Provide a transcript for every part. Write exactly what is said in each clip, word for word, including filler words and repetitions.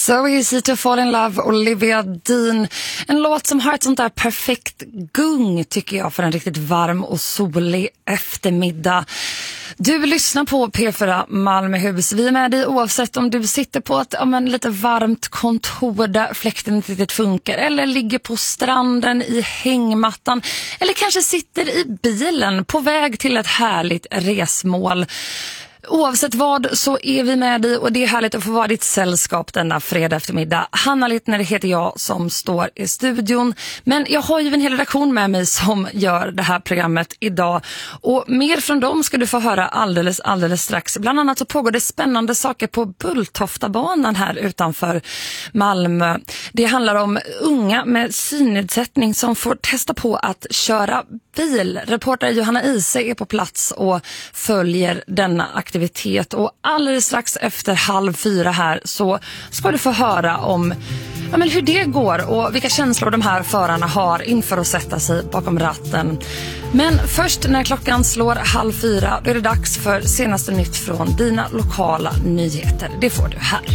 So Easy to Fall in Love, Olivia Dean. En låt som har ett sånt där perfekt gung tycker jag för en riktigt varm och solig eftermiddag. Du lyssnar på P fyra Malmöhus. Vi är med dig oavsett om du sitter på ett ja, men, lite varmt kontor där fläkten inte riktigt funkar, eller ligger på stranden i hängmattan, eller kanske sitter i bilen på väg till ett härligt resmål. Oavsett vad så är vi med dig och det är härligt att få vara ditt sällskap denna fredag eftermiddag. Hanna Littner heter jag som står i studion. Men jag har ju en hel redaktion med mig som gör det här programmet idag. Och mer från dem ska du få höra alldeles, alldeles strax. Bland annat så pågår det spännande saker på Bulltoftabanan här utanför Malmö. Det handlar om unga med synnedsättning som får testa på att köra bil. Reporter Johanna Ise är på plats och följer denna aktivitet. Och alldeles strax efter halv fyra här så ska du få höra om ja, men hur det går och vilka känslor de här förarna har inför att sätta sig bakom ratten. Men först när klockan slår halv fyra då är det dags för senaste nytt från dina lokala nyheter. Det får du här.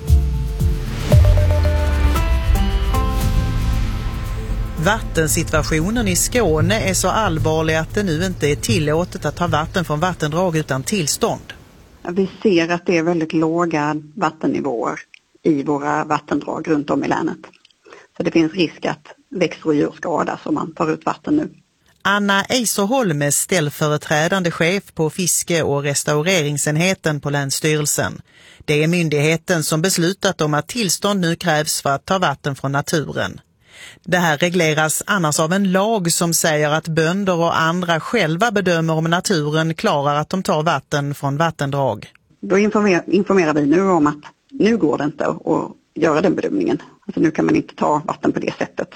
Vattensituationen i Skåne är så allvarlig att det nu inte är tillåtet att ta vatten från vattendrag utan tillstånd. Vi ser att det är väldigt låga vattennivåer i våra vattendrag runt om i länet. Så det finns risk att växter och djur skadas om man tar ut vatten nu. Anna Eiserholm är ställföreträdande chef på fiske- och restaureringsenheten på Länsstyrelsen. Det är myndigheten som beslutat om att tillstånd nu krävs för att ta vatten från naturen. Det här regleras annars av en lag som säger att bönder och andra själva bedömer om naturen klarar att de tar vatten från vattendrag. Då informer, informerar vi nu om att nu går det inte att göra den bedömningen. Alltså nu kan man inte ta vatten på det sättet.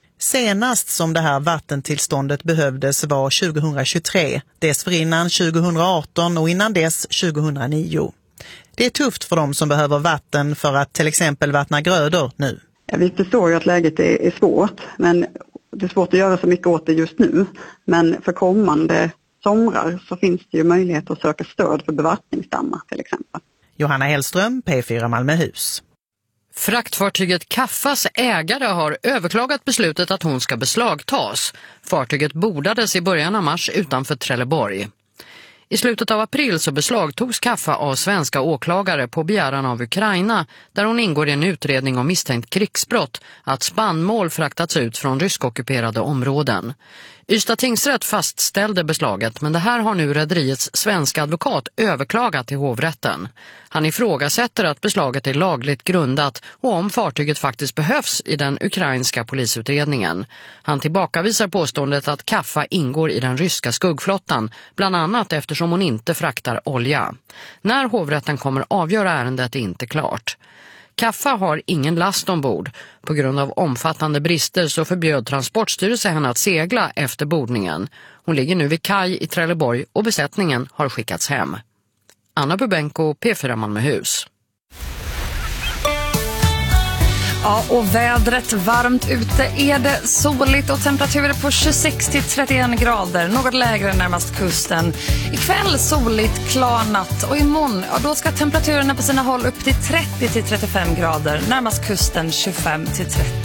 Senast som det här vattentillståndet behövdes var tjugohundratjugotre, dessförinnan tjugohundraarton och innan dess tjugohundranio. Det är tufft för dem som behöver vatten för att till exempel vattna grödor nu. Ja, vi förstår ju att läget är, är svårt, men det är svårt att göra så mycket åt det just nu. Men för kommande somrar så finns det ju möjlighet att söka stöd för bevattningsdammar till exempel. Johanna Hellström, P fyra Malmöhus. Fraktfartyget Kaffas ägare har överklagat beslutet att hon ska beslagtas. Fartyget bordades i början av mars utanför Trelleborg. I slutet av april så beslagtogs Kaffa av svenska åklagare på begäran av Ukraina, där hon ingår i en utredning om misstänkt krigsbrott, att spannmål fraktats ut från ryskockuperade områden. Ystad tingsrätt fastställde beslaget, men det här har nu rederiets svenska advokat överklagat till hovrätten. Han ifrågasätter att beslaget är lagligt grundat och om fartyget faktiskt behövs i den ukrainska polisutredningen. Han tillbakavisar påståendet att Kaffa ingår i den ryska skuggflottan, bland annat eftersom hon inte fraktar olja. När hovrätten kommer avgöra ärendet är inte klart. Kaffa har ingen last ombord. På grund av omfattande brister så förbjöd Transportstyrelsen henne att segla efter bordningen. Hon ligger nu vid kaj i Trelleborg och besättningen har skickats hem. Anna Bubenko, P fyra Malmöhus. Ja, och vädret varmt ute är det, soligt och temperaturer på tjugosex till trettioen grader, något lägre närmast kusten. Ikväll soligt, klar natt och imorgon, ja, då ska temperaturerna på sina håll upp till trettio till trettiofem grader, närmast kusten tjugofem till trettio.